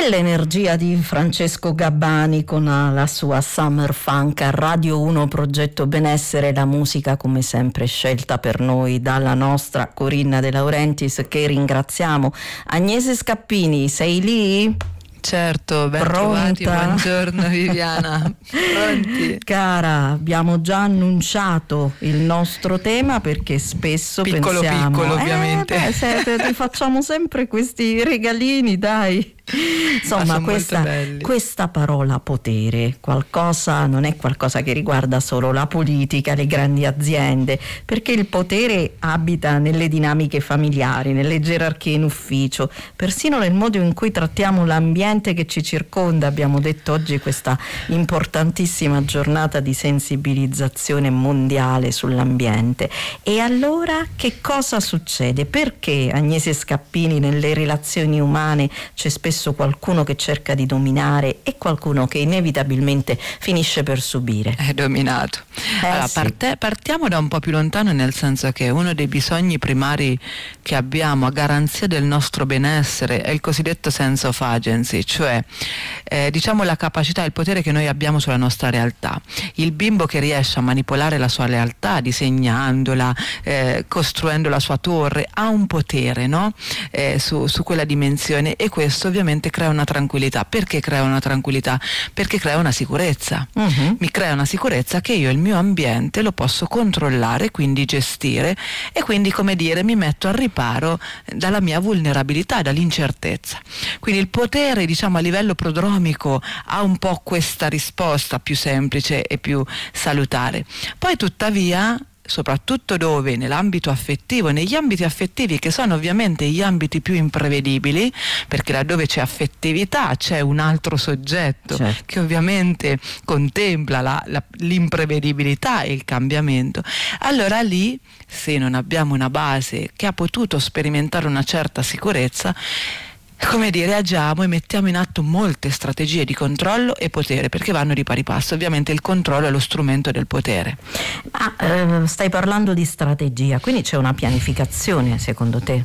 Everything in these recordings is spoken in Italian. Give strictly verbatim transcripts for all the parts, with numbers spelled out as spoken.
E l'energia di Francesco Gabbani con la sua Summer Funk a Radio uno Progetto Benessere, la musica come sempre scelta per noi dalla nostra Corinna De Laurentiis, che ringraziamo. Agnese Scappini, sei lì? Certo, ben trovati, buongiorno Viviana. Pronti? Cara, abbiamo già annunciato il nostro tema perché spesso piccolo pensiamo piccolo ovviamente eh, beh, se, ti facciamo sempre questi regalini, dai. Insomma, questa, questa parola potere, qualcosa, non è qualcosa che riguarda solo la politica, le grandi aziende, perché il potere abita nelle dinamiche familiari, nelle gerarchie in ufficio, persino nel modo in cui trattiamo l'ambiente che ci circonda. Abbiamo detto oggi questa importantissima giornata di sensibilizzazione mondiale sull'ambiente. E allora che cosa succede? Perché, Agnese Scappini, nelle relazioni umane c'è spesso qualcuno che cerca di dominare e qualcuno che inevitabilmente finisce per subire? È dominato. Eh, allora, sì. parte, partiamo da un po' più lontano, nel senso che uno dei bisogni primari che abbiamo a garanzia del nostro benessere è il cosiddetto sense of agency, cioè eh, diciamo la capacità e il potere che noi abbiamo sulla nostra realtà. Il bimbo che riesce a manipolare la sua realtà, disegnandola, eh, costruendo la sua torre, ha un potere, no? eh, su, su quella dimensione, e questo ovviamente crea una tranquillità. Perché crea una tranquillità? Perché crea una sicurezza. Uh-huh. Mi crea una sicurezza che io il mio ambiente lo posso controllare, quindi gestire, e quindi, come dire, mi metto al riparo dalla mia vulnerabilità, dall'incertezza. Quindi il potere, diciamo, a livello prodromico ha un po' questa risposta più semplice e più salutare. Poi tuttavia, soprattutto dove nell'ambito affettivo, negli ambiti affettivi che sono ovviamente gli ambiti più imprevedibili, perché laddove c'è affettività c'è un altro soggetto, certo, che ovviamente contempla la, la, l'imprevedibilità e il cambiamento, allora lì, se non abbiamo una base che ha potuto sperimentare una certa sicurezza, come dire, agiamo e mettiamo in atto molte strategie di controllo e potere, perché vanno di pari passo. Ovviamente il controllo è lo strumento del potere. Ma eh, stai parlando di strategia, quindi c'è una pianificazione secondo te?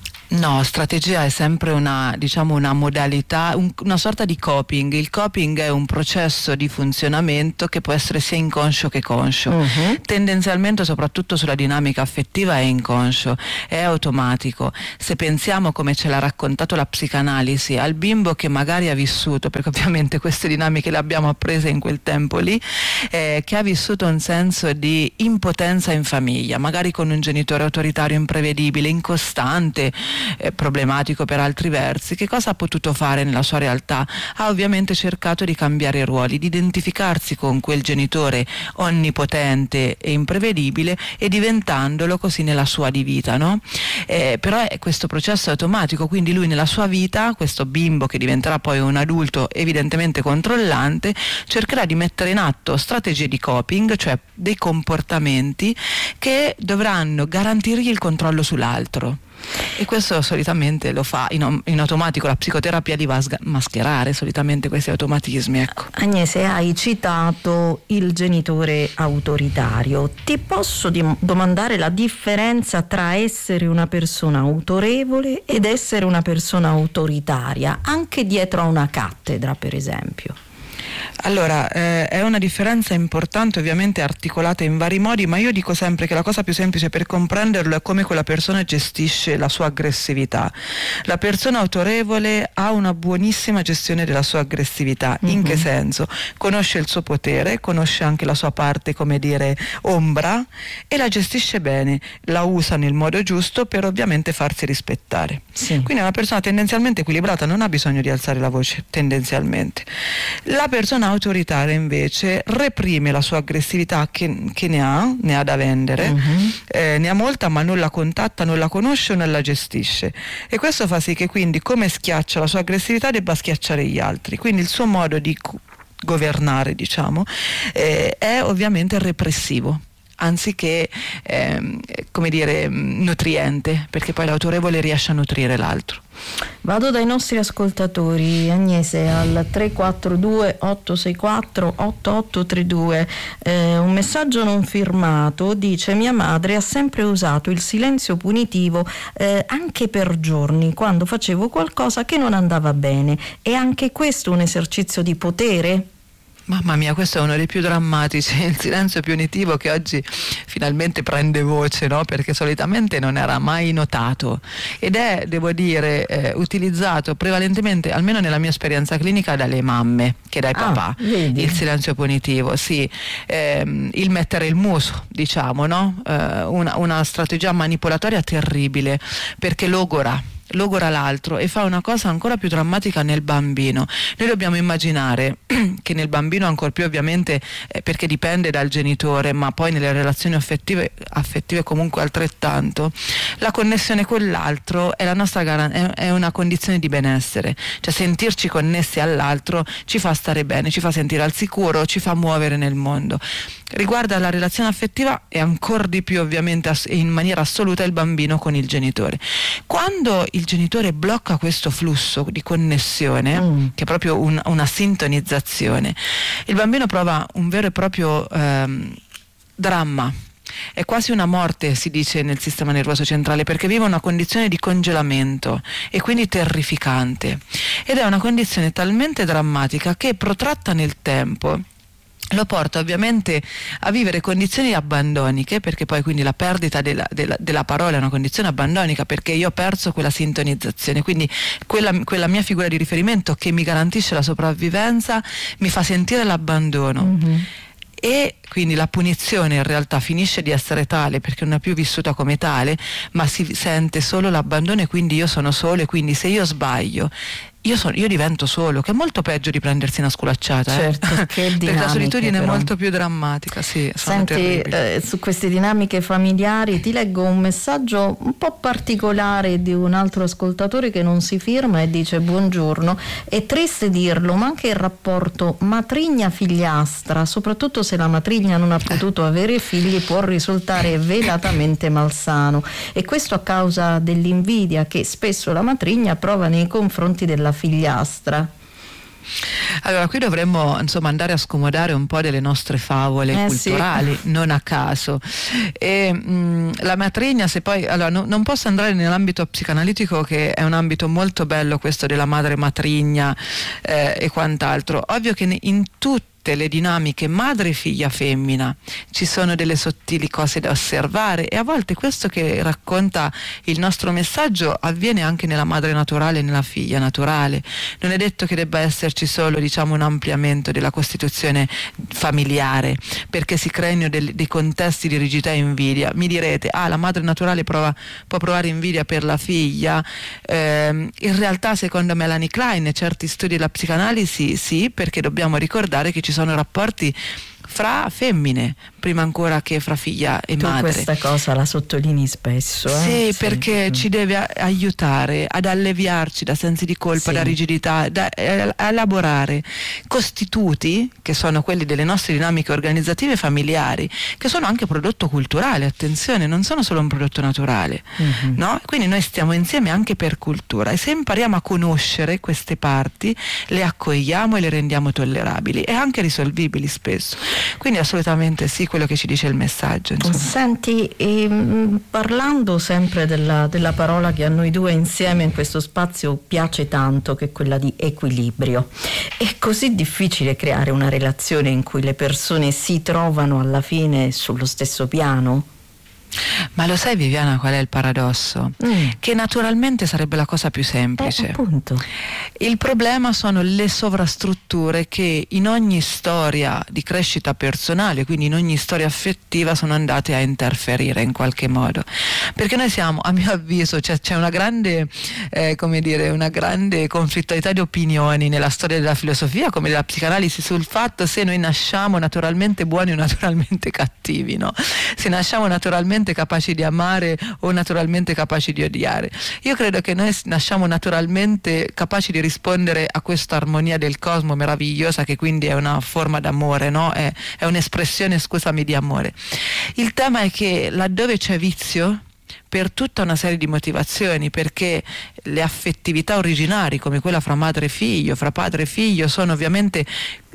No, strategia è sempre una, diciamo, una modalità, un, una sorta di coping. Il coping è un processo di funzionamento che può essere sia inconscio che conscio. Uh-huh. Tendenzialmente, soprattutto sulla dinamica affettiva, è inconscio, è automatico. Se pensiamo, come ce l'ha raccontato la psicanalisi, al bimbo che magari ha vissuto, perché ovviamente queste dinamiche le abbiamo apprese in quel tempo lì, eh, che ha vissuto un senso di impotenza in famiglia, magari con un genitore autoritario imprevedibile, incostante, Eh, problematico per altri versi, che cosa ha potuto fare nella sua realtà? Ha ovviamente cercato di cambiare i ruoli, di identificarsi con quel genitore onnipotente e imprevedibile e diventandolo così nella sua di vita, no? Eh, però è questo processo automatico, quindi lui nella sua vita, questo bimbo che diventerà poi un adulto evidentemente controllante, cercherà di mettere in atto strategie di coping, cioè dei comportamenti che dovranno garantirgli il controllo sull'altro. E questo solitamente lo fa in, in automatico. La psicoterapia li va a sga- mascherare solitamente questi automatismi, ecco. Agnese, hai citato il genitore autoritario. Ti posso dim- domandare la differenza tra essere una persona autorevole ed essere una persona autoritaria, anche dietro a una cattedra, per esempio? Allora, eh, è una differenza importante, ovviamente articolata in vari modi, ma io dico sempre che la cosa più semplice per comprenderlo è come quella persona gestisce la sua aggressività. La persona autorevole ha una buonissima gestione della sua aggressività. Mm-hmm. In che senso? Conosce il suo potere, conosce anche la sua parte, come dire, ombra, e la gestisce bene, la usa nel modo giusto per ovviamente farsi rispettare. Sì. Quindi è una persona tendenzialmente equilibrata, non ha bisogno di alzare la voce, tendenzialmente. La persona autoritaria invece reprime la sua aggressività, che, che ne ha, ne ha da vendere, uh-huh. eh, ne ha molta, ma non la contatta, non la conosce o non la gestisce, e questo fa sì che quindi, come schiaccia la sua aggressività, debba schiacciare gli altri. Quindi il suo modo di governare, diciamo, eh, è ovviamente repressivo, anziché eh, come dire nutriente, perché poi l'autorevole riesce a nutrire l'altro. Vado dai nostri ascoltatori. Agnese al tre quattro due otto sei quattro otto otto tre due, eh, un messaggio non firmato dice: mia madre ha sempre usato il silenzio punitivo eh, anche per giorni quando facevo qualcosa che non andava bene. È anche questo un esercizio di potere? Mamma mia, questo è uno dei più drammatici, il silenzio punitivo che oggi finalmente prende voce, no? Perché solitamente non era mai notato ed è, devo dire, eh, utilizzato prevalentemente, almeno nella mia esperienza clinica, dalle mamme che dai ah, papà. Vedi. Il silenzio punitivo, sì, ehm, il mettere il muso, diciamo, no? Eh, una, una strategia manipolatoria terribile, perché logora logora l'altro e fa una cosa ancora più drammatica nel bambino. Noi dobbiamo immaginare che nel bambino, ancor più ovviamente eh, perché dipende dal genitore, ma poi nelle relazioni affettive, affettive comunque altrettanto, la connessione con l'altro è la nostra garan- è, è una condizione di benessere, cioè sentirci connessi all'altro ci fa stare bene, ci fa sentire al sicuro, ci fa muovere nel mondo. Riguarda la relazione affettiva e ancora di più ovviamente in maniera assoluta il bambino con il genitore. Quando il genitore blocca questo flusso di connessione, mm. che è proprio un, una sintonizzazione, il bambino prova un vero e proprio ehm, dramma. È quasi una morte, si dice, nel sistema nervoso centrale, perché vive una condizione di congelamento e quindi terrificante. Ed è una condizione talmente drammatica che, protratta nel tempo, lo porta ovviamente a vivere condizioni abbandoniche, perché poi quindi la perdita della, della, della parola è una condizione abbandonica, perché io ho perso quella sintonizzazione, quindi quella, quella mia figura di riferimento che mi garantisce la sopravvivenza mi fa sentire l'abbandono. Mm-hmm. E quindi la punizione in realtà finisce di essere tale perché non è più vissuta come tale, ma si sente solo l'abbandono e quindi io sono solo, e quindi se io sbaglio Io, sono, io divento solo, che è molto peggio di prendersi una sculacciata. Certo, eh? che Perché la solitudine però. è molto più drammatica, sì. Senti, eh, su queste dinamiche familiari ti leggo un messaggio un po' particolare di un altro ascoltatore che non si firma e dice: buongiorno, è triste dirlo, ma anche il rapporto matrigna-figliastra, soprattutto se la matrigna non ha potuto avere figli, può risultare velatamente malsano, e questo a causa dell'invidia che spesso la matrigna prova nei confronti della figliastra. Allora, qui dovremmo insomma andare a scomodare un po' delle nostre favole eh, culturali, sì. Non a caso. E mh, la matrigna, se poi allora no, non posso andare nell'ambito psicanalitico, che è un ambito molto bello questo della madre matrigna eh, e quant'altro. Ovvio che in tutti le dinamiche madre figlia femmina ci sono delle sottili cose da osservare, e a volte questo che racconta il nostro messaggio avviene anche nella madre naturale e nella figlia naturale. Non è detto che debba esserci solo, diciamo, un ampliamento della costituzione familiare perché si creino del, dei contesti di rigidità e invidia. Mi direte: ah, la madre naturale prova, può provare invidia per la figlia. Eh, in realtà, secondo Melanie Klein e certi studi della psicanalisi, sì, perché dobbiamo ricordare che ci sono rapporti fra femmine prima ancora che fra figlia e tu madre. Questa cosa la sottolinei spesso, eh? Sì, sì, perché mm. ci deve a- aiutare ad alleviarci da sensi di colpa, sì. da rigidità, da eh, elaborare costituti che sono quelli delle nostre dinamiche organizzative familiari, che sono anche prodotto culturale, attenzione, non sono solo un prodotto naturale, mm-hmm. no? Quindi noi stiamo insieme anche per cultura, e se impariamo a conoscere queste parti, le accogliamo e le rendiamo tollerabili e anche risolvibili spesso. Quindi assolutamente sì, quello che ci dice il messaggio, insomma. Senti, ehm, parlando sempre della, della parola che a noi due insieme in questo spazio piace tanto, che è quella di equilibrio, è così difficile creare una relazione in cui le persone si trovano alla fine sullo stesso piano? Ma lo sai, Viviana, qual è il paradosso? Mm. Che naturalmente sarebbe la cosa più semplice. Eh, appunto. Il problema sono le sovrastrutture che in ogni storia di crescita personale, quindi in ogni storia affettiva, sono andate a interferire in qualche modo. Perché noi siamo, a mio avviso, c'è, c'è una grande, eh, come dire, una grande conflittualità di opinioni nella storia della filosofia come della psicanalisi sul fatto se noi nasciamo naturalmente buoni o naturalmente cattivi, no? Se nasciamo naturalmente capaci di amare o naturalmente capaci di odiare. Io credo che noi nasciamo naturalmente capaci di rispondere a questa armonia del cosmo meravigliosa, che quindi è una forma d'amore, no? È, è un'espressione, scusami, di amore. Il tema è che laddove c'è vizio, per tutta una serie di motivazioni, perché le affettività originari come quella fra madre e figlio, fra padre e figlio, sono ovviamente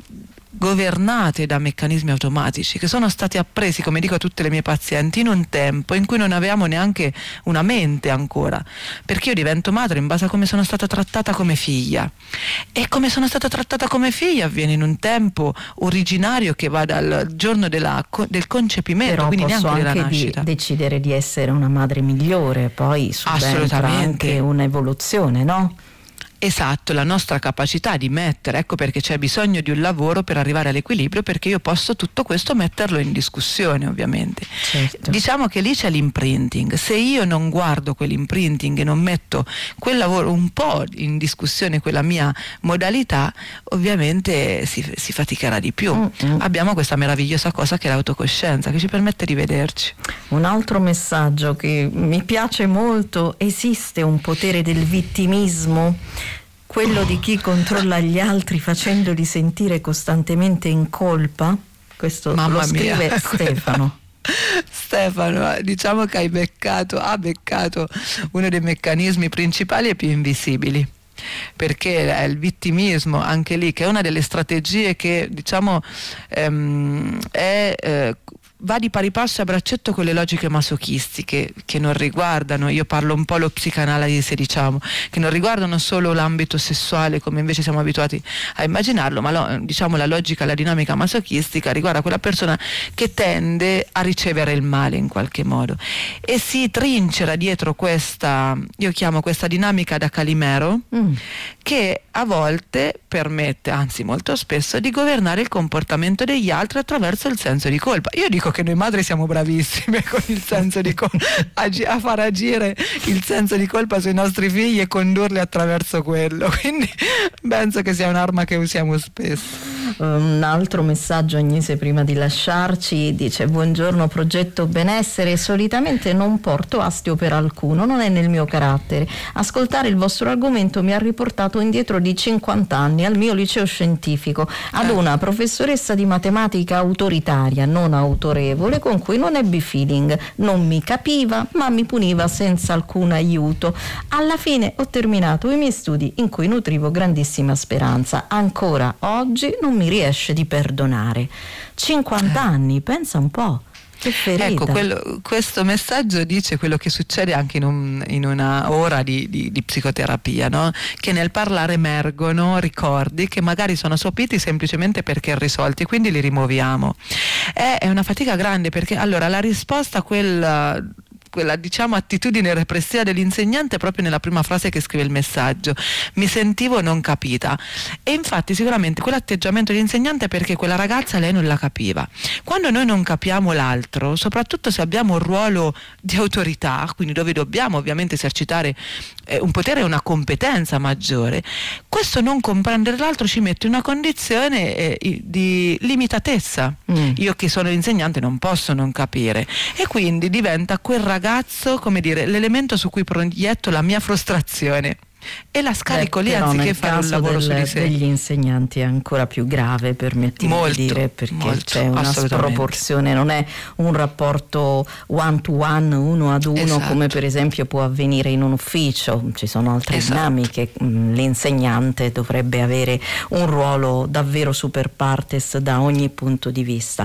governate da meccanismi automatici che sono stati appresi, come dico a tutte le mie pazienti, in un tempo in cui non avevamo neanche una mente ancora, perché io divento madre in base a come sono stata trattata come figlia, e come sono stata trattata come figlia avviene in un tempo originario che va dal giorno della, del concepimento. Però quindi posso neanche anche della nascita. Di decidere di essere una madre migliore, poi subentra anche un'evoluzione, no? Esatto, la nostra capacità di mettere, ecco perché c'è bisogno di un lavoro per arrivare all'equilibrio, perché io posso tutto questo metterlo in discussione, ovviamente. Certo. Diciamo che lì c'è l'imprinting. Se io non guardo quell'imprinting e non metto quel lavoro un po' in discussione, quella mia modalità, ovviamente si, si faticherà di più. Mm-hmm. Abbiamo questa meravigliosa cosa che è l'autocoscienza, che ci permette di vederci. Un altro messaggio che mi piace molto: esiste un potere del vittimismo, quello di chi controlla gli altri facendoli sentire costantemente in colpa? Questo Mamma lo scrive mia. Stefano. Stefano, diciamo che hai beccato, ha beccato uno dei meccanismi principali e più invisibili, perché è il vittimismo, anche lì, che è una delle strategie che diciamo ehm, è eh, va di pari passo a braccetto con le logiche masochistiche, che non riguardano, io parlo un po' lo psicanalisi, diciamo, che non riguardano solo l'ambito sessuale come invece siamo abituati a immaginarlo, ma lo, diciamo la logica, la dinamica masochistica riguarda quella persona che tende a ricevere il male in qualche modo e si trincera dietro questa, io chiamo questa dinamica da Calimero, mm. che a volte permette, anzi molto spesso, di governare il comportamento degli altri attraverso il senso di colpa. Io dico che noi madri siamo bravissime con il senso di colpa, a far agire il senso di colpa sui nostri figli e condurli attraverso quello, quindi penso che sia un'arma che usiamo spesso. Un altro messaggio, Agnese, prima di lasciarci, dice: buongiorno progetto benessere, solitamente non porto astio per alcuno, non è nel mio carattere. Ascoltare il vostro argomento mi ha riportato indietro di cinquanta anni al mio liceo scientifico, ad una professoressa di matematica autoritaria, non autorevole, con cui non ebbi feeling, non mi capiva ma mi puniva senza alcun aiuto. Alla fine ho terminato i miei studi in cui nutrivo grandissima speranza, ancora oggi non mi riesce di perdonare. cinquanta anni, pensa un po'. Che ferita. Ecco, quello, questo messaggio dice quello che succede anche in, un, in una ora di, di, di psicoterapia, no? Che nel parlare emergono ricordi che magari sono sopiti semplicemente perché irrisolti, quindi li rimuoviamo. È, è una fatica grande, perché allora la risposta a quella quella diciamo attitudine repressiva dell'insegnante proprio nella prima frase che scrive il messaggio: mi sentivo non capita. E infatti sicuramente quell'atteggiamento dell'insegnante è perché quella ragazza lei non la capiva. Quando noi non capiamo l'altro, soprattutto se abbiamo un ruolo di autorità, quindi dove dobbiamo ovviamente esercitare eh, un potere e una competenza maggiore, questo non comprendere l'altro ci mette in una condizione eh, di limitatezza. Mm. Io che sono l'insegnante non posso non capire, e quindi diventa quel ragazzo ragazzo, come dire, l'elemento su cui proietto la mia frustrazione e la scarico Beh, lì anziché fare un lavoro del, su di sé. Degli insegnanti è ancora più grave, permettimi molto, di dire, perché molto, c'è una sproporzione, non è un rapporto one to one, uno ad uno, esatto. come per esempio può avvenire in un ufficio, ci sono altre esatto. dinamiche. L'insegnante dovrebbe avere un ruolo davvero super partes da ogni punto di vista.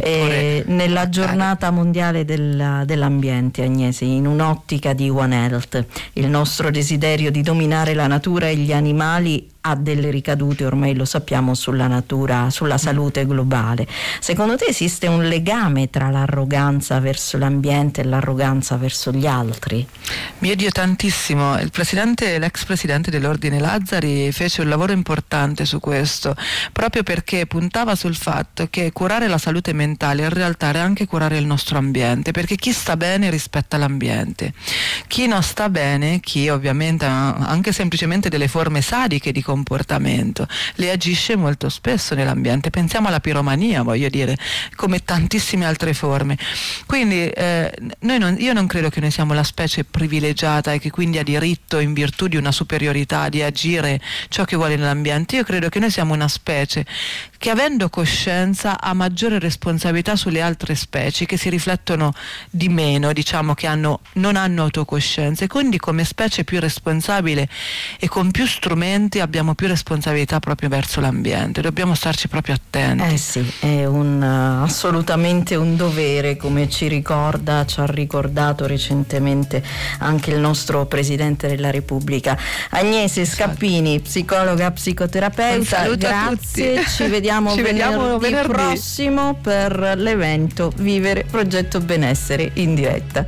E nella giornata mondiale del, dell'ambiente, Agnese, in un'ottica di One Health, il nostro desiderio di dominare la natura e gli animali ha delle ricadute, ormai lo sappiamo, sulla natura, sulla salute globale. Secondo te esiste un legame tra l'arroganza verso l'ambiente e l'arroganza verso gli altri? Mio Dio, tantissimo. Il presidente, l'ex presidente dell'Ordine Lazzari fece un lavoro importante su questo, proprio perché puntava sul fatto che curare la salute mentale in realtà era anche curare il nostro ambiente, perché chi sta bene rispetta l'ambiente, chi non sta bene, chi ovviamente ha anche semplicemente delle forme sadiche di comportamento, le agisce molto spesso nell'ambiente. Pensiamo alla piromania, voglio dire, come tantissime altre forme. Quindi eh, noi non, io non credo che noi siamo la specie privilegiata e che quindi ha diritto, in virtù di una superiorità, di agire ciò che vuole nell'ambiente. Io credo che noi siamo una specie che, avendo coscienza, ha maggiore responsabilità sulle altre specie che si riflettono di meno, diciamo che hanno, non hanno autocoscienza, e quindi come specie più responsabile e con più strumenti abbiamo più responsabilità proprio verso l'ambiente. Dobbiamo starci proprio attenti. Eh sì, è un, uh, assolutamente un dovere, come ci ricorda, ci ha ricordato recentemente anche il nostro Presidente della Repubblica. Agnese Scappini, psicologa, psicoterapeuta, grazie, ci vediamo Ci vediamo venerdì, venerdì prossimo per l'evento Vivere Progetto Benessere in diretta.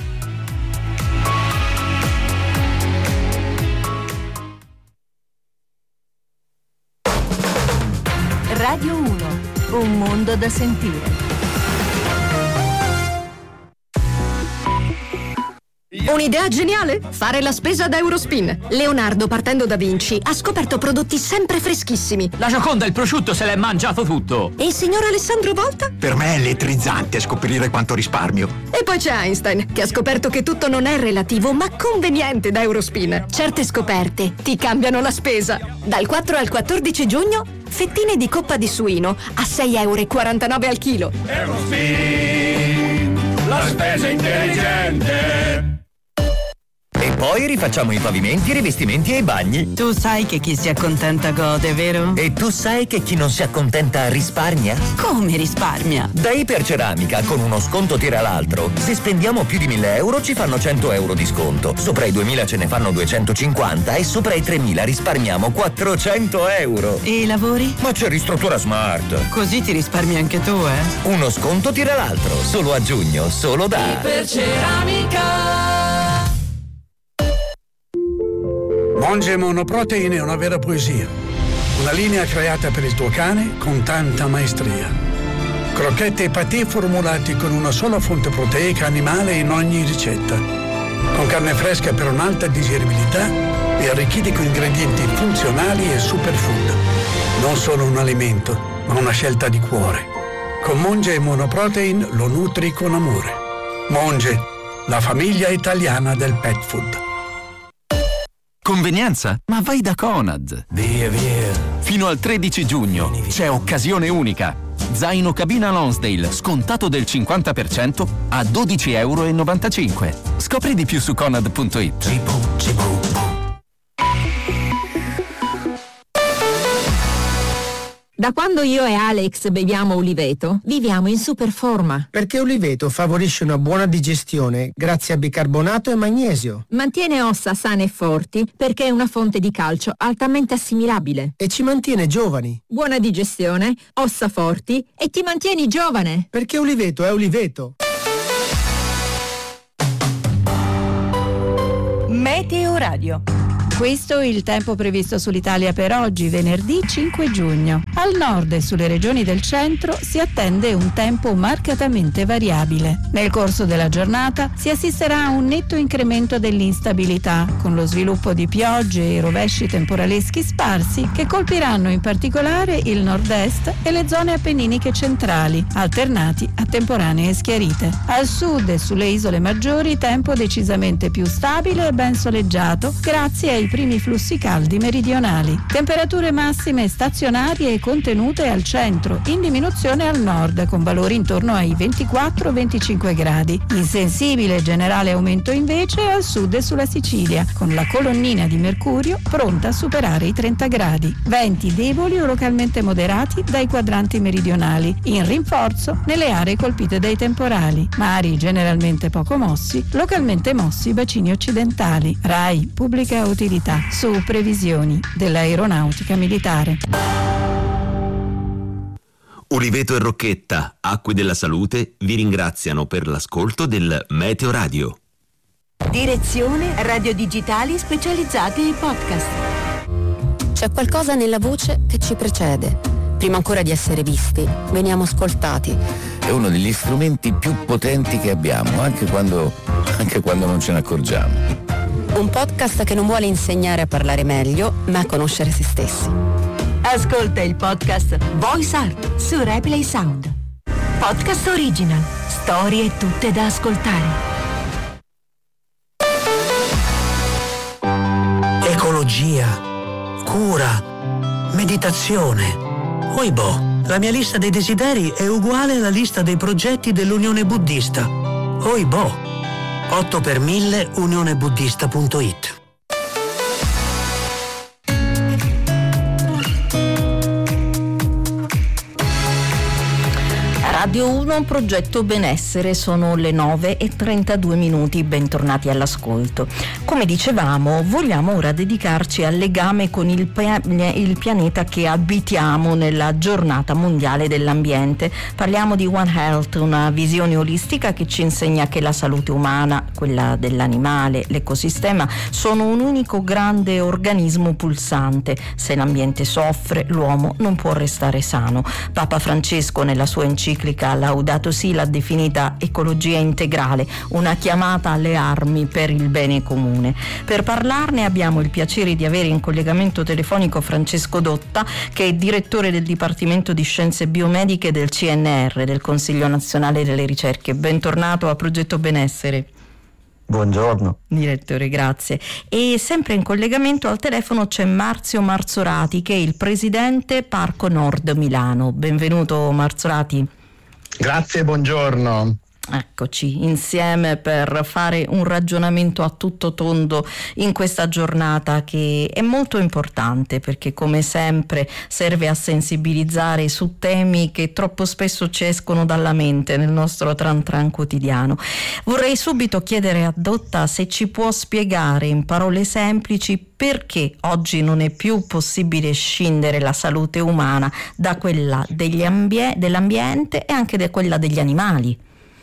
Radio uno, un mondo da sentire. Un'idea geniale? Fare la spesa da Eurospin. Leonardo, partendo da Vinci, ha scoperto prodotti sempre freschissimi. La Gioconda, il prosciutto, se l'è mangiato tutto. E il signor Alessandro Volta? Per me è elettrizzante scoprire quanto risparmio. E poi c'è Einstein, che ha scoperto che tutto non è relativo, ma conveniente da Eurospin. Certe scoperte ti cambiano la spesa. Dal quattro al quattordici giugno, fettine di coppa di suino a sei euro e quarantanove al chilo. Eurospin, la spesa intelligente. E poi rifacciamo i pavimenti, i rivestimenti e i bagni. Tu sai che chi si accontenta gode, vero? E tu sai che chi non si accontenta risparmia? Come risparmia? Da Iperceramica, con uno sconto tira l'altro. Se spendiamo più di mille euro ci fanno cento euro di sconto. Sopra i duemila ce ne fanno duecentocinquanta e sopra i tremila risparmiamo quattrocento euro. E i lavori? Ma c'è Ristruttura Smart. Così ti risparmi anche tu, eh? Uno sconto tira l'altro. Solo a giugno, solo da Iperceramica. Monge Monoprotein è una vera poesia. Una linea creata per il tuo cane con tanta maestria. Crocchette e patè formulati con una sola fonte proteica animale in ogni ricetta. Con carne fresca per un'alta digeribilità e arricchiti con ingredienti funzionali e superfood. Non solo un alimento, ma una scelta di cuore. Con Monge Monoprotein lo nutri con amore. Monge, la famiglia italiana del pet food. Convenienza? Ma vai da Conad! Via, via! Fino al tredici giugno c'è occasione unica. Zaino cabina Lonsdale scontato del cinquanta per cento a dodici e novantacinque euro. Scopri di più su conad punto it. Cibo, cibo. Da quando io e Alex beviamo Uliveto, viviamo in super forma. Perché Uliveto favorisce una buona digestione grazie a bicarbonato e magnesio. Mantiene ossa sane e forti perché è una fonte di calcio altamente assimilabile. E ci mantiene giovani. Buona digestione, ossa forti e ti mantieni giovane. Perché Uliveto è Uliveto. Meteo Radio. Questo è il tempo previsto sull'Italia per oggi, venerdì cinque giugno. Al nord e sulle regioni del centro si attende un tempo marcatamente variabile. Nel corso della giornata si assisterà a un netto incremento dell'instabilità, con lo sviluppo di piogge e rovesci temporaleschi sparsi che colpiranno in particolare il nord-est e le zone appenniniche centrali, alternati a temporanee schiarite. Al sud e sulle isole maggiori tempo decisamente più stabile e ben soleggiato grazie ai primi flussi caldi meridionali. Temperature massime stazionarie e contenute al centro, in diminuzione al nord, con valori intorno ai ventiquattro venticinque gradi. Insensibile generale aumento invece al sud e sulla Sicilia, con la colonnina di mercurio pronta a superare i trenta gradi. Venti deboli o localmente moderati dai quadranti meridionali, in rinforzo nelle aree colpite dai temporali. Mari generalmente poco mossi, localmente mossi i bacini occidentali. RAI, pubblica utilità. Su previsioni dell'aeronautica militare. Uliveto e Rocchetta, Acque della Salute, vi ringraziano per l'ascolto del Meteo Radio. Direzione Radio Digitali specializzati in podcast. C'è qualcosa nella voce che ci precede. Prima ancora di essere visti, veniamo ascoltati. È uno degli strumenti più potenti che abbiamo, anche quando, anche quando non ce ne accorgiamo. Un podcast che non vuole insegnare a parlare meglio, ma a conoscere se stessi. Ascolta il podcast Voice Art su Replay Sound. Podcast original. Storie tutte da ascoltare. Ecologia, cura, meditazione. Oibo, la mia lista dei desideri è uguale alla lista dei progetti dell'Unione Buddista. Oibo, otto per mille unionebuddista punto it. Radio uno, progetto benessere, sono le nove e trentadue minuti, bentornati all'ascolto. Come dicevamo, vogliamo ora dedicarci al legame con il, pia- il pianeta che abitiamo nella giornata mondiale dell'ambiente. Parliamo di One Health, una visione olistica che ci insegna che la salute umana, quella dell'animale, l'ecosistema sono un unico grande organismo pulsante. Se l'ambiente soffre, l'uomo non può restare sano. Papa Francesco nella sua enciclica Laudato Si l'ha definita ecologia integrale, una chiamata alle armi per il bene comune. Per parlarne abbiamo il piacere di avere in collegamento telefonico Francesco Dotta, che è direttore del Dipartimento di Scienze Biomediche del C N R, del Consiglio Nazionale delle Ricerche. Bentornato a Progetto Benessere. Buongiorno. Direttore, grazie. E sempre in collegamento al telefono c'è Marzio Marzorati, che è il presidente Parco Nord Milano. Benvenuto Marzorati. Grazie, buongiorno. Eccoci insieme per fare un ragionamento a tutto tondo in questa giornata che è molto importante, perché come sempre serve a sensibilizzare su temi che troppo spesso ci escono dalla mente nel nostro tran tran quotidiano. Vorrei subito chiedere a Dotta se ci può spiegare in parole semplici perché oggi non è più possibile scindere la salute umana da quella degli ambie- dell'ambiente e anche da quella degli animali.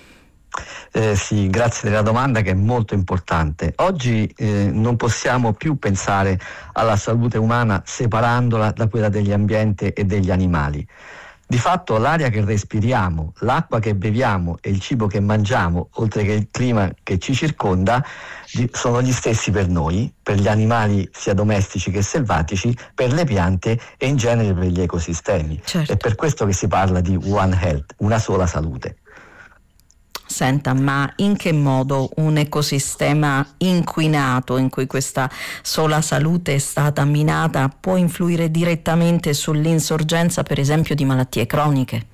Eh, sì, grazie della domanda, che è molto importante. Oggi eh, non possiamo più pensare alla salute umana separandola da quella degli ambienti e degli animali. Di fatto l'aria che respiriamo, l'acqua che beviamo e il cibo che mangiamo, oltre che il clima che ci circonda, sono gli stessi per noi, per gli animali sia domestici che selvatici, per le piante e in genere per gli ecosistemi. Certo. È per questo che si parla di One Health, una sola salute. Senta, ma in che modo un ecosistema inquinato, in cui questa sola salute è stata minata, può influire direttamente sull'insorgenza, per esempio, di malattie croniche?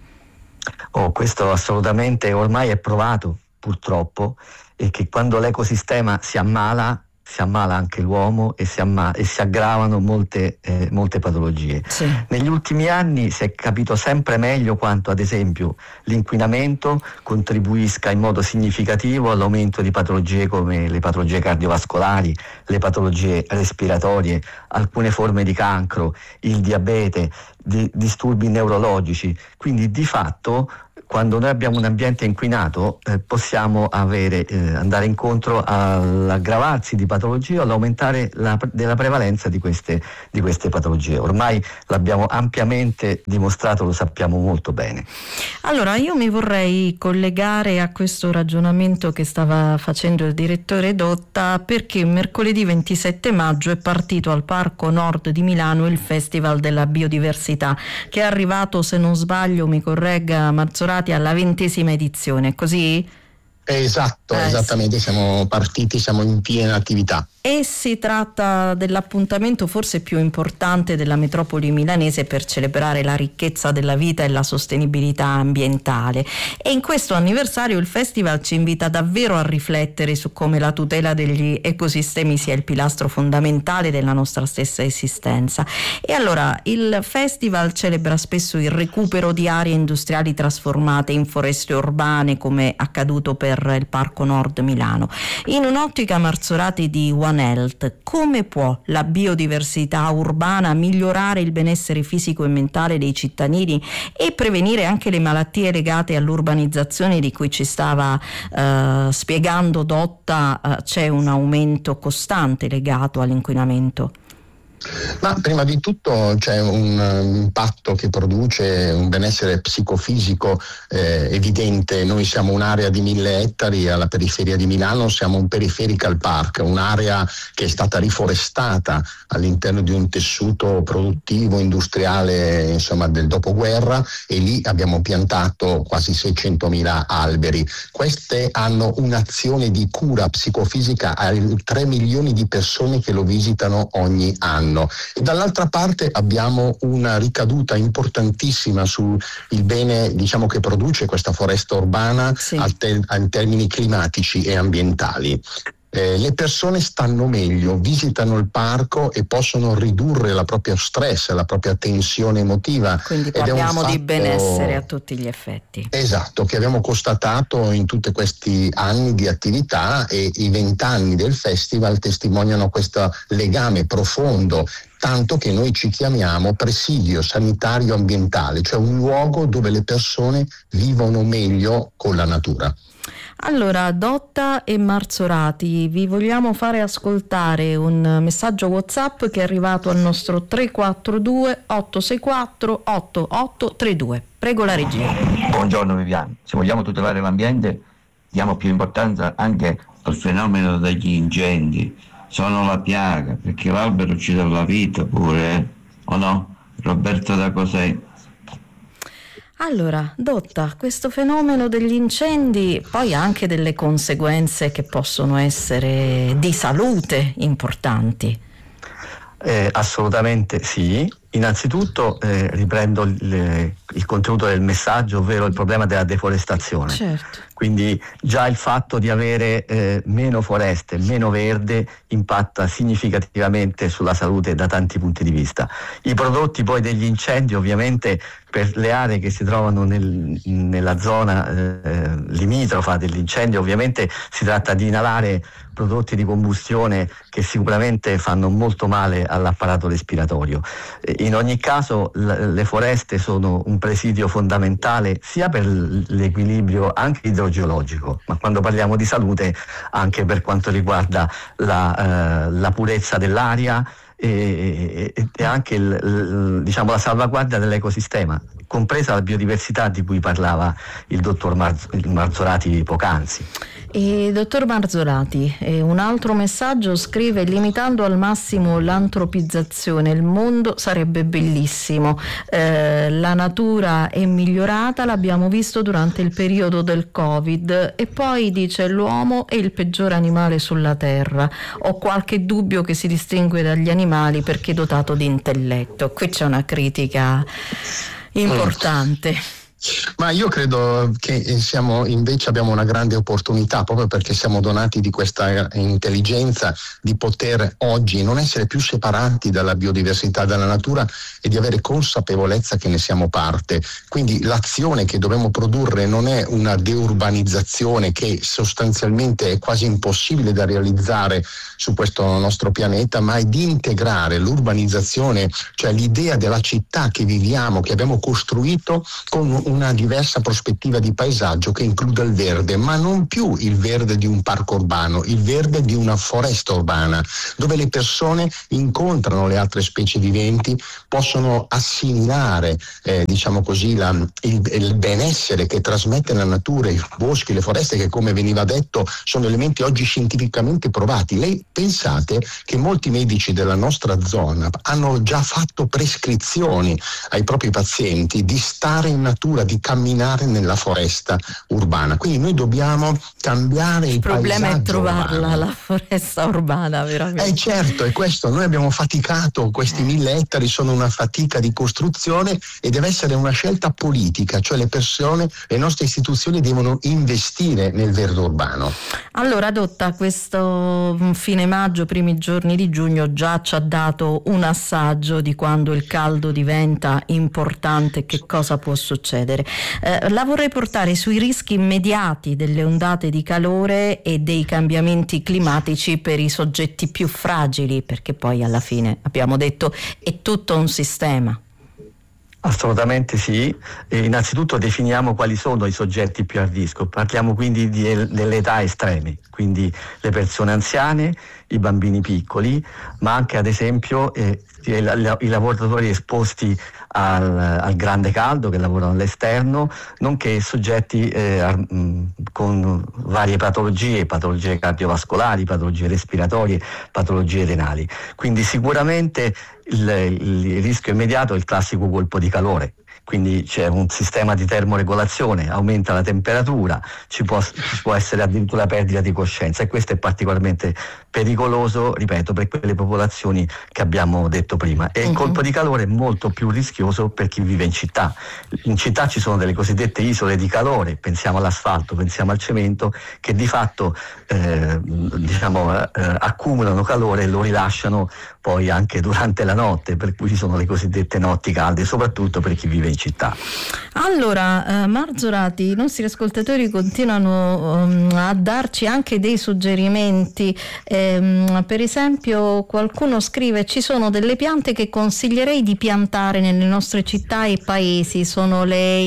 Oh, questo assolutamente ormai è provato, purtroppo, e che quando l'ecosistema si ammala, si ammala anche l'uomo e si, amma- e si aggravano molte, eh, molte patologie. Sì. Negli ultimi anni si è capito sempre meglio quanto, ad esempio, l'inquinamento contribuisca in modo significativo all'aumento di patologie come le patologie cardiovascolari, le patologie respiratorie, alcune forme di cancro, il diabete, di- disturbi neurologici. Quindi di fatto, quando noi abbiamo un ambiente inquinato, eh, possiamo avere, eh, andare incontro all'aggravarsi di patologie o all'aumentare la, della prevalenza di queste, di queste patologie. Ormai l'abbiamo ampiamente dimostrato, lo sappiamo molto bene. Allora, io mi vorrei collegare a questo ragionamento che stava facendo il direttore Dotta, perché mercoledì ventisette maggio è partito al Parco Nord di Milano il Festival della Biodiversità, che è arrivato, se non sbaglio, mi corregga Marzorati, alla ventesima edizione, così? Esatto, eh, esattamente, sì. Siamo partiti, siamo in piena attività. E si tratta dell'appuntamento forse più importante della metropoli milanese per celebrare la ricchezza della vita e la sostenibilità ambientale. E in questo anniversario il festival ci invita davvero a riflettere su come la tutela degli ecosistemi sia il pilastro fondamentale della nostra stessa esistenza. E allora il festival celebra spesso il recupero di aree industriali trasformate in foreste urbane, come accaduto per il Parco Nord Milano. In un'ottica Marzorati di One Health, come può la biodiversità urbana migliorare il benessere fisico e mentale dei cittadini e prevenire anche le malattie legate all'urbanizzazione di cui ci stava eh, spiegando Dotta? Eh, c'è un aumento costante legato all'inquinamento. Ma prima di tutto c'è un impatto che produce un benessere psicofisico eh, evidente. Noi siamo un'area di mille ettari alla periferia di Milano, siamo un periferical park, un'area che è stata riforestata all'interno di un tessuto produttivo, industriale, insomma, del dopoguerra, e lì abbiamo piantato quasi seicentomila alberi. Queste hanno un'azione di cura psicofisica a tre milioni di persone che lo visitano ogni anno. E dall'altra parte abbiamo una ricaduta importantissima sul bene, diciamo, che produce questa foresta urbana, sì, al te- in termini climatici e ambientali. Eh, le persone stanno meglio, visitano il parco e possono ridurre la propria stress, la propria tensione emotiva. Quindi parliamo fatto, di benessere a tutti gli effetti. Esatto, che abbiamo constatato in tutti questi anni di attività, e i vent'anni del festival testimoniano questo legame profondo, tanto che noi ci chiamiamo presidio sanitario ambientale, cioè un luogo dove le persone vivono meglio con la natura. Allora, Dotta e Marzorati, vi vogliamo fare ascoltare un messaggio WhatsApp che è arrivato al nostro tre quattro due otto sei quattro otto otto tre due. Prego la regia. Buongiorno Viviana, se vogliamo tutelare l'ambiente diamo più importanza anche al fenomeno degli incendi. Sono la piaga, perché l'albero ci dà la vita pure, eh? O no? Roberto da Cosei. Allora, Dotta, questo fenomeno degli incendi poi ha anche delle conseguenze che possono essere di salute importanti. Eh, assolutamente sì. Innanzitutto eh, riprendo il, il contenuto del messaggio, ovvero il problema della deforestazione. Certo. Quindi già il fatto di avere eh, meno foreste, meno verde impatta significativamente sulla salute da tanti punti di vista. I prodotti poi degli incendi, ovviamente, per le aree che si trovano nel, nella zona eh, limitrofa dell'incendio, ovviamente si tratta di inalare prodotti di combustione che sicuramente fanno molto male all'apparato respiratorio. In ogni caso le foreste sono un presidio fondamentale sia per l'equilibrio anche idrogeologico, ma quando parliamo di salute anche per quanto riguarda la, eh, la purezza dell'aria e, e, e anche il, il, diciamo, la salvaguardia dell'ecosistema, compresa la biodiversità di cui parlava il dottor Marz- Marzorati poc'anzi. E dottor Marzorati, eh, un altro messaggio scrive: limitando al massimo l'antropizzazione il mondo sarebbe bellissimo, eh, la natura è migliorata, l'abbiamo visto durante il periodo del Covid, e poi dice l'uomo è il peggiore animale sulla terra, ho qualche dubbio che si distingue dagli animali perché è dotato di intelletto. Qui c'è una critica importante. Mm. Ma io credo che siamo invece abbiamo una grande opportunità, proprio perché siamo donati di questa intelligenza, di poter oggi non essere più separati dalla biodiversità, dalla natura, e di avere consapevolezza che ne siamo parte. Quindi l'azione che dobbiamo produrre non è una deurbanizzazione che sostanzialmente è quasi impossibile da realizzare su questo nostro pianeta, ma è di integrare l'urbanizzazione, cioè l'idea della città che viviamo, che abbiamo costruito, con una diversa prospettiva di paesaggio che includa il verde, ma non più il verde di un parco urbano, il verde di una foresta urbana, dove le persone incontrano le altre specie viventi, possono assimilare eh, diciamo così la, il, il benessere che trasmette la natura, i boschi, le foreste, che, come veniva detto, sono elementi oggi scientificamente provati. Lei pensate che molti medici della nostra zona hanno già fatto prescrizioni ai propri pazienti di stare in natura, di camminare nella foresta urbana. Quindi noi dobbiamo cambiare il, il problema è trovarla urbano. La foresta urbana, veramente. Eh certo, è questo, noi abbiamo faticato, questi eh. mille ettari sono una fatica di costruzione e deve essere una scelta politica, cioè le persone, le nostre istituzioni devono investire nel verde urbano. Allora, Dotta, questo fine maggio, primi giorni di giugno già ci ha dato un assaggio di quando il caldo diventa importante, che cosa può succedere. Eh, la vorrei portare sui rischi immediati delle ondate di calore e dei cambiamenti climatici per i soggetti più fragili, perché poi alla fine abbiamo detto è tutto un sistema. Assolutamente sì. E innanzitutto definiamo quali sono i soggetti più a rischio. Parliamo quindi di, delle età estreme, quindi le persone anziane, i bambini piccoli, ma anche ad esempio eh, i lavoratori esposti al, al grande caldo, che lavorano all'esterno, nonché soggetti eh, con varie patologie, patologie cardiovascolari, patologie respiratorie, patologie renali. Quindi sicuramente il, il rischio immediato è il classico colpo di calore. Quindi c'è un sistema di termoregolazione, aumenta la temperatura, ci può, ci può essere addirittura perdita di coscienza, e questo è particolarmente pericoloso, ripeto, per quelle popolazioni che abbiamo detto prima. E uh-huh. il colpo di calore è molto più rischioso per chi vive in città. In città ci sono delle cosiddette isole di calore, pensiamo all'asfalto, pensiamo al cemento, che di fatto eh, diciamo, eh, accumulano calore e lo rilasciano poi anche durante la notte, per cui ci sono le cosiddette notti calde, soprattutto per chi vive in città. Allora, eh, Marzorati, i nostri ascoltatori continuano um, a darci anche dei suggerimenti. Ehm, per esempio, qualcuno scrive: ci sono delle piante che consiglierei di piantare nelle nostre città e paesi, sono le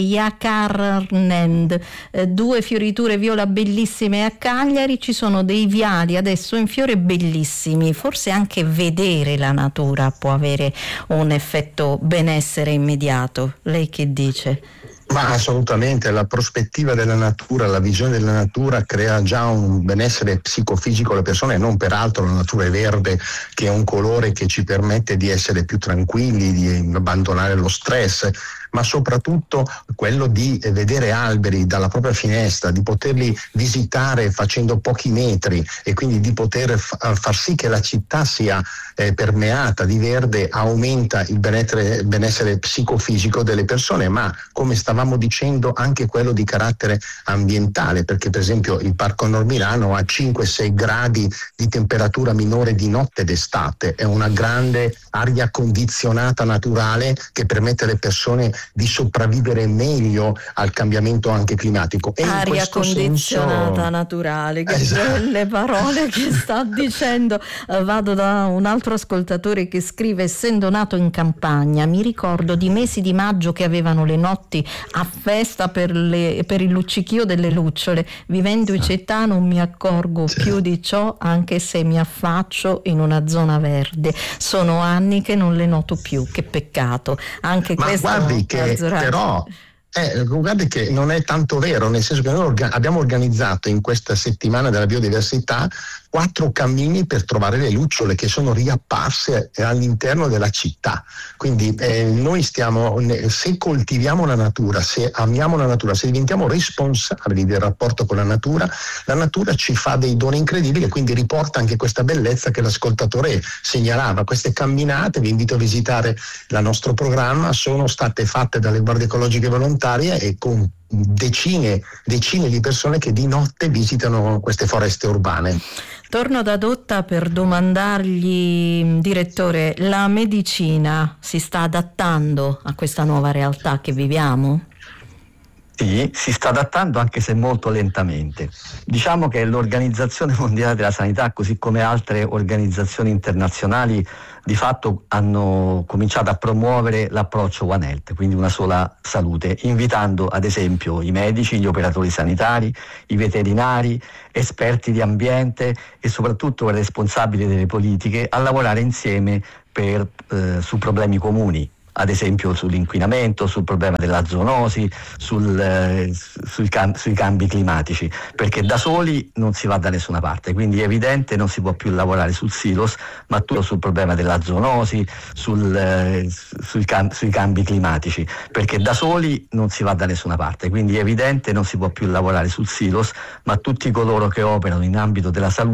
Jacarnand, eh, due fioriture viola bellissime a Cagliari, ci sono dei viali adesso in fiore bellissimi, forse anche vedere la natura può avere un effetto benessere immediato. Lei che dice? Ma assolutamente, la prospettiva della natura, la visione della natura crea già un benessere psicofisico alle persone, e non peraltro la natura è verde, che è un colore che ci permette di essere più tranquilli, di abbandonare lo stress, ma soprattutto quello di vedere alberi dalla propria finestra, di poterli visitare facendo pochi metri, e quindi di poter fa- far sì che la città sia eh, permeata di verde, aumenta il benessere, benessere psicofisico delle persone, ma come stavamo dicendo anche quello di carattere ambientale, perché per esempio il Parco Nord Milano ha cinque sei gradi di temperatura minore di notte d'estate, è una grande aria condizionata naturale che permette alle persone di sopravvivere meglio al cambiamento anche climatico. E aria in condizionata senso... naturale, che esatto. belle parole che sta dicendo. Uh, vado da un altro ascoltatore che scrive: essendo nato in campagna mi ricordo di mesi di maggio che avevano le notti a festa per, le, per il luccichio delle lucciole. Vivendo in città non mi accorgo sì. più di ciò, anche se mi affaccio in una zona verde. Sono anni che non le noto più, che peccato. Anche Ma questo guardi che però eh, guardi che non è tanto vero, nel senso che noi orga- abbiamo organizzato in questa settimana della biodiversità quattro cammini per trovare le lucciole che sono riapparse all'interno della città. Quindi eh, noi stiamo, se coltiviamo la natura, se amiamo la natura, se diventiamo responsabili del rapporto con la natura, la natura ci fa dei doni incredibili, e quindi riporta anche questa bellezza che l'ascoltatore segnalava. Queste camminate, vi invito a visitare il nostro programma, sono state fatte dalle guardie ecologiche volontarie e con decine, decine di persone che di notte visitano queste foreste urbane. Torno da Dotta per domandargli, direttore, la medicina si sta adattando a questa nuova realtà che viviamo? Sì, si sta adattando, anche se molto lentamente. Diciamo che l'Organizzazione Mondiale della Sanità, così come altre organizzazioni internazionali, di fatto hanno cominciato a promuovere l'approccio One Health, quindi una sola salute, invitando ad esempio i medici, gli operatori sanitari, i veterinari, esperti di ambiente e soprattutto i responsabili delle politiche a lavorare insieme per, eh, su problemi comuni. Ad esempio sull'inquinamento, sul problema della zoonosi, sul, eh, sui, cam- sui cambi climatici, perché da soli non si va da nessuna parte, quindi è evidente non si può più lavorare sul silos, ma tutto sul problema della zoonosi, sul, eh, sui, cam- sui cambi climatici, perché da soli non si va da nessuna parte, quindi è evidente non si può più lavorare sul silos, ma tutti coloro che operano in ambito della salute